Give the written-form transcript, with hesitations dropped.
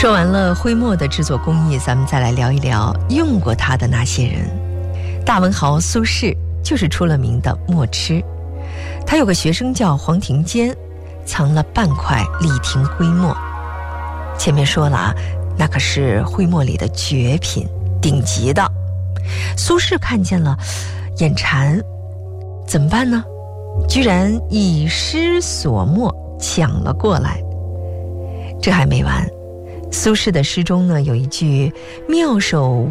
说完了徽墨的制作工艺，咱们再来聊一聊用过它的那些人。大文豪苏轼就是出了名的墨痴，他有个学生叫黄庭坚，藏了半块李廷徽墨。前面说了啊，那可是徽墨里的绝品，顶级的。苏轼看见了，眼馋，怎么办呢？居然以诗所墨抢了过来。这还没完，苏轼的诗中呢有一句“妙手